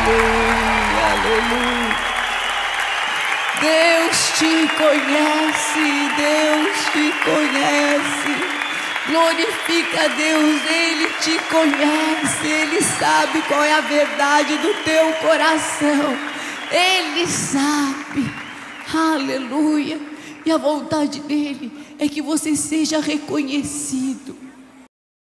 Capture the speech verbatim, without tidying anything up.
Aleluia, aleluia. Deus te conhece, Deus te conhece. Glorifica a Deus, Ele te conhece, Ele sabe qual é a verdade do teu coração. Ele sabe, aleluia. E a vontade dEle é que você seja reconhecido,